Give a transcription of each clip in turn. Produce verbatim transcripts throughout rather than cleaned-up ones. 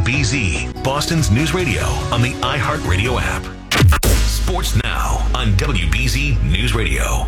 B Z, Boston's news radio on the iHeartRadio app. Sports Now on W B Z News Radio.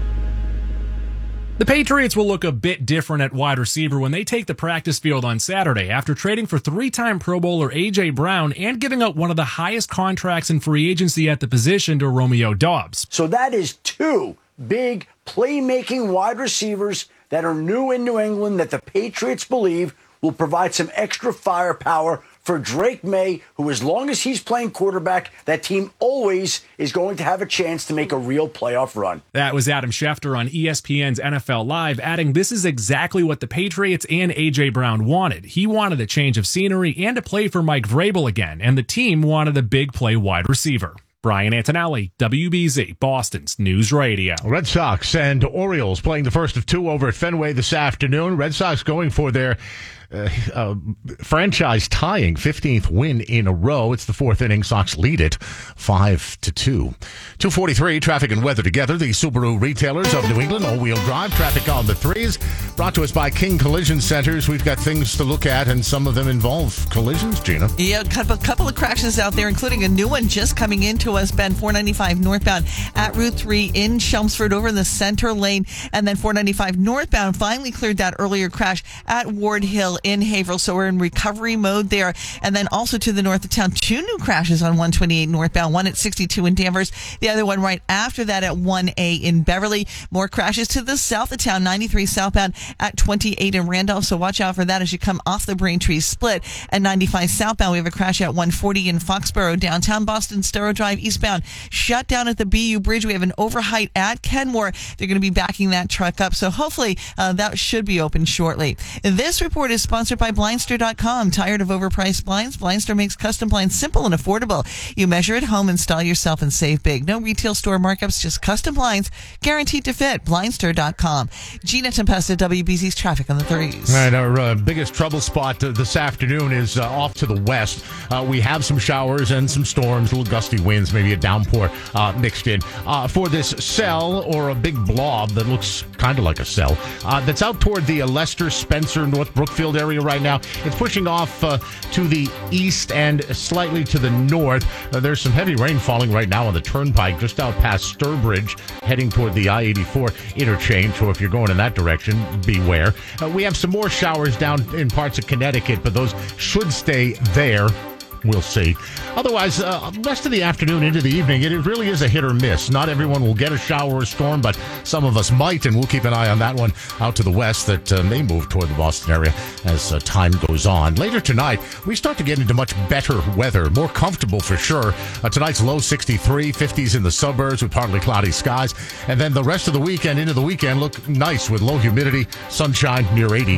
The Patriots will look a bit different at wide receiver when they take the practice field on Saturday after trading for three-time Pro Bowler A J. Brown and giving up one of the highest contracts in free agency at the position to Romeo Doubs. So that is two big playmaking wide receivers that are new in New England that the Patriots believe will provide some extra firepower for Drake May, who, as long as he's playing quarterback, that team always is going to have a chance to make a real playoff run. That was Adam Schefter on E S P N's N F L Live, adding this is exactly what the Patriots and A J. Brown wanted. He wanted a change of scenery and to play for Mike Vrabel again, and the team wanted a big play wide receiver. Brian Antonelli, W B Z, Boston's News Radio. Red Sox and Orioles playing the first of two over at Fenway this afternoon. Red Sox going for their Uh, uh, franchise tying fifteenth win in a row. It's the fourth inning. Sox lead it five to two. two forty-three, traffic and weather together. The Subaru retailers of New England, all-wheel drive, traffic on the threes. Brought to us by King Collision Centers. We've got things to look at, and some of them involve collisions, Gina. Yeah, a couple, couple of crashes out there, including a new one just coming into us, Ben, four ninety-five northbound at Route three in Chelmsford over in the center lane, and then four ninety-five northbound finally cleared that earlier crash at Ward Hill in Haverhill, so we're in recovery mode there. And then also to the north of town, two new crashes on one twenty-eight northbound, one at sixty-two in Danvers, the other one right after that at one A in Beverly. More crashes to the south of town, ninety-three southbound at twenty-eight in Randolph, so watch out for that as you come off the Braintree split. At ninety-five southbound, we have a crash at one forty in Foxborough. Downtown Boston, Storrow Drive eastbound, shut down at the B U Bridge. We have an overheight at Kenmore. They're going to be backing that truck up, so hopefully uh, that should be open shortly. This report is sponsored by Blindster dot com. Tired of overpriced blinds? Blindster makes custom blinds simple and affordable. You measure at home, install yourself, and save big. No retail store markups, just custom blinds guaranteed to fit. Blindster dot com. Gina Tempesta, W B Z's traffic on the threes. All right, our uh, biggest trouble spot uh, this afternoon is uh, off to the west. Uh, we have some showers and some storms, little gusty winds, maybe a downpour uh, mixed in. Uh, for this cell, or a big blob that looks kind of like a cell, uh, that's out toward the uh, Leicester, Spencer, North Brookfield area right now. It's pushing off uh, to the east and slightly to the north. Uh, there's some heavy rain falling right now on the turnpike just out past Sturbridge, heading toward the I eighty-four interchange. So if you're going in that direction, beware. Uh, we have some more showers down in parts of Connecticut, but those should stay there. We'll see. Otherwise, uh, rest of the afternoon into the evening, it really is a hit or miss. Not everyone will get a shower or storm, but some of us might, and we'll keep an eye on that one out to the west that uh, may move toward the Boston area as uh, time goes on. Later tonight, we start to get into much better weather, more comfortable for sure. Uh, tonight's low sixty-three, fifties in the suburbs with partly cloudy skies, and then the rest of the weekend into the weekend look nice with low humidity, sunshine near eighty.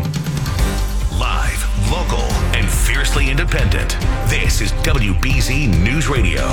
Live, local, and fiercely independent. This is W B Z News Radio.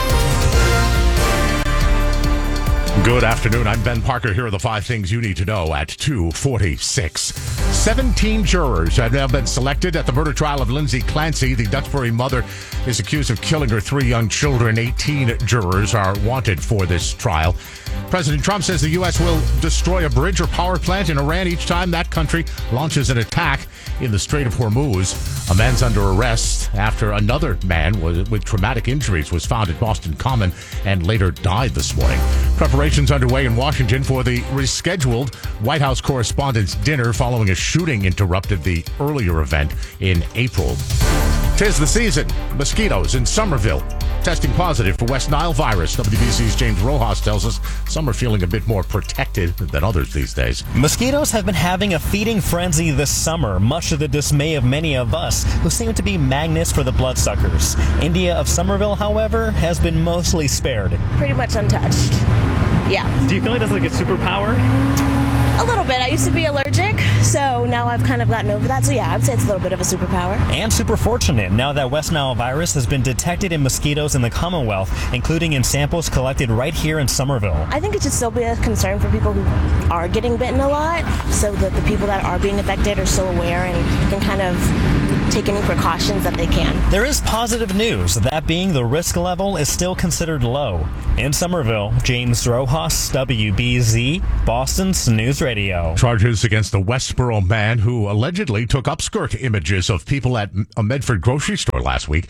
Good afternoon. I'm Ben Parker. Here are the five things you need to know at two forty-six. seventeen jurors have now been selected at the murder trial of Lindsay Clancy. The Duxbury mother is accused of killing her three young children. eighteen jurors are wanted for this trial. President Trump says the U S will destroy a bridge or power plant in Iran each time that country launches an attack in the Strait of Hormuz. A man's under arrest after another man was, with traumatic injuries was found at Boston Common and later died this morning. Preparations underway in Washington for the rescheduled White House Correspondents' Dinner following a shooting interrupted the earlier event in April. 'Tis the season. Mosquitoes in Somerville testing positive for West Nile virus. W B C's James Rojas tells us some are feeling a bit more protected than others these days. Mosquitoes have been having a feeding frenzy this summer, much to the dismay of many of us who seem to be magnets for the bloodsuckers. India of Somerville, however, has been mostly spared. Pretty much untouched. Yeah. Do you feel like that's like a superpower? A little bit. I used to be allergic, so now I've kind of gotten over that. So yeah, I'd say it's a little bit of a superpower. And super fortunate now that West Nile virus has been detected in mosquitoes in the Commonwealth, including in samples collected right here in Somerville. I think it should still be a concern for people who are getting bitten a lot, so that the people that are being affected are still aware and can kind of take any precautions that they can. There is positive news, that being the risk level is still considered low. In Somerville, James Rojas, W B Z, Boston's News Radio. Charges against the Westboro man who allegedly took upskirt images of people at a Medford grocery store last week.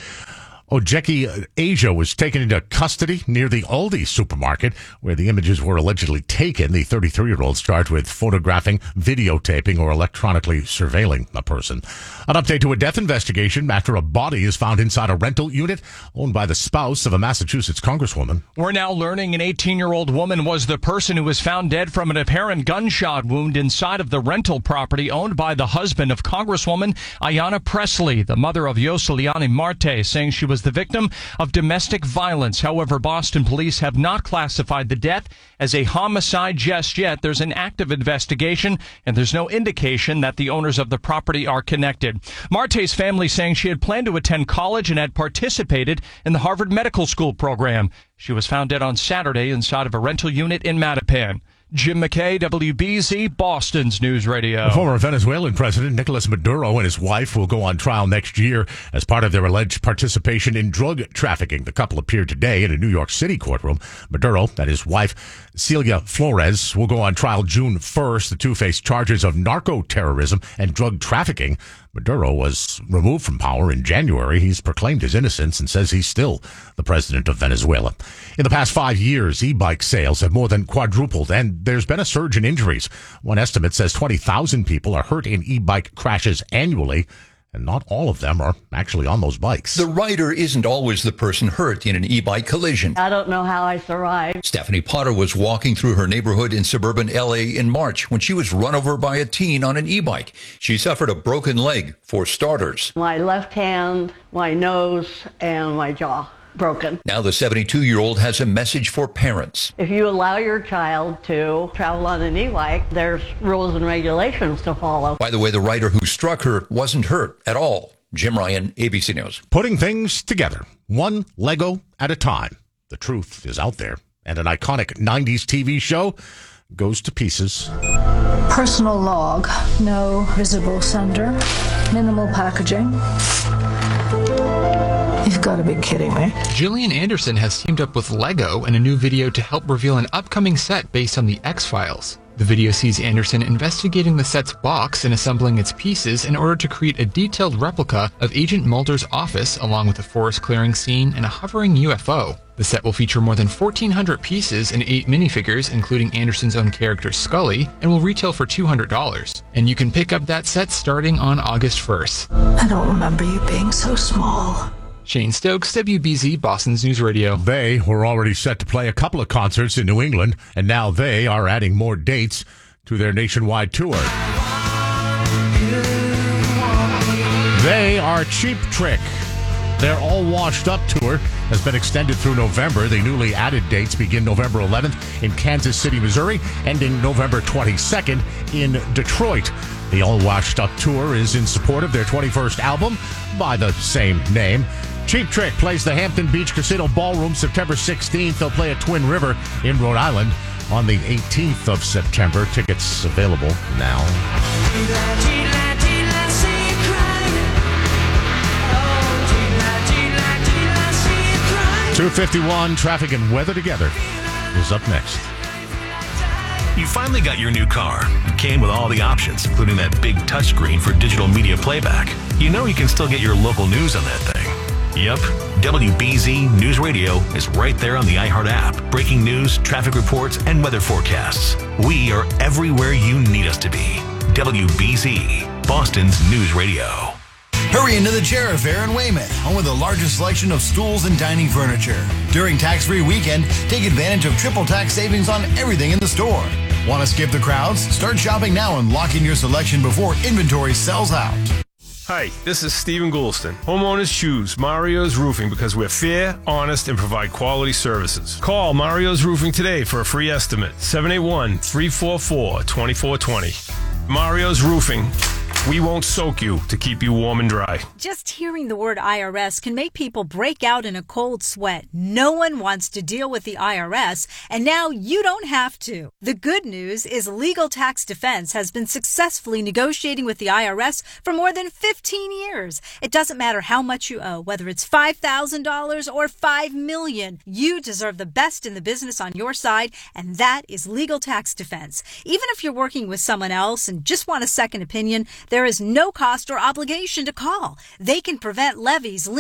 Ojeki Asia was taken into custody near the Aldi supermarket where the images were allegedly taken. The thirty-three-year-old is charged with photographing, videotaping, or electronically surveilling a person. An update to a death investigation after a body is found inside a rental unit owned by the spouse of a Massachusetts congresswoman. We're now learning an eighteen-year-old woman was the person who was found dead from an apparent gunshot wound inside of the rental property owned by the husband of Congresswoman Ayanna Pressley, the mother of Yoseliani Marte, saying she was the victim of domestic violence. However, Boston police have not classified the death as a homicide just yet. There's an active investigation, and there's no indication that the owners of the property are connected. Marte's family saying she had planned to attend college and had participated in the Harvard Medical School program. She was found dead on Saturday inside of a rental unit in Mattapan. Jim McKay, W B Z, Boston's News Radio. The former Venezuelan president Nicolas Maduro and his wife will go on trial next year as part of their alleged participation in drug trafficking. The couple appeared today in a New York City courtroom. Maduro and his wife, Celia Flores, will go on trial June first. The two face charges of narco-terrorism and drug trafficking. Maduro was removed from power in January. He's proclaimed his innocence and says he's still the president of Venezuela. In the past five years, e-bike sales have more than quadrupled, and there's been a surge in injuries. One estimate says twenty thousand people are hurt in e-bike crashes annually, and not all of them are actually on those bikes. The rider isn't always the person hurt in an e-bike collision. I don't know how I survived. Stephanie Potter was walking through her neighborhood in suburban L A in March when she was run over by a teen on an e-bike. She suffered a broken leg, for starters. My left hand, my nose, and my jaw broken. Now the seventy-two-year-old has a message for parents. If you allow your child to travel on an e-bike, there's rules and regulations to follow. By the way, the rider who struck her wasn't hurt at all. Jim Ryan, A B C News. Putting things together, one Lego at a time. The truth is out there, and an iconic nineties T V show goes to pieces. Personal log, no visible sender, minimal packaging. You've got to be kidding me. Gillian Anderson has teamed up with Lego in a new video to help reveal an upcoming set based on the X-Files. The video sees Anderson investigating the set's box and assembling its pieces in order to create a detailed replica of Agent Mulder's office, along with a forest clearing scene and a hovering U F O. The set will feature more than fourteen hundred pieces and eight minifigures, including Anderson's own character Scully, and will retail for two hundred dollars. And you can pick up that set starting on August first. I don't remember you being so small. Shane Stokes, W B Z, Boston's News Radio. They were already set to play a couple of concerts in New England, and now they are adding more dates to their nationwide tour. They are Cheap Trick. Their All Washed Up tour has been extended through November. The newly added dates begin November eleventh in Kansas City, Missouri, ending November twenty-second in Detroit. The All Washed Up tour is in support of their twenty-first album by the same name. Cheap Trick plays the Hampton Beach Casino Ballroom September sixteenth. They'll play at Twin River in Rhode Island on the eighteenth of September. Tickets available now. two fifty-one, traffic and weather together is up next. You finally got your new car. It came with all the options, including that big touchscreen for digital media playback. You know you can still get your local news on that thing. Yep, W B Z News Radio is right there on the iHeart app. Breaking news, traffic reports, and weather forecasts. We are everywhere you need us to be. W B Z, Boston's News Radio. Hurry into the Jarrah Fair in Weymouth, home of the largest selection of stools and dining furniture. During tax-free weekend, take advantage of triple tax savings on everything in the store. Want to skip the crowds? Start shopping now and lock in your selection before inventory sells out. Hi, this is Stephen Goulston. Homeowners choose Mario's Roofing because we're fair, honest, and provide quality services. Call Mario's Roofing today for a free estimate. seven eight one, three four four, two four two zero. Mario's Roofing. We won't soak you to keep you warm and dry. Just hearing the word I R S can make people break out in a cold sweat. No one wants to deal with the I R S, and now you don't have to. The good news is Legal Tax Defense has been successfully negotiating with the I R S for more than fifteen years. It doesn't matter how much you owe, whether it's five thousand dollars or five million dollars. You deserve the best in the business on your side, and that is Legal Tax Defense. Even if you're working with someone else and just want a second opinion, there is no cost or obligation to call. They can prevent levies,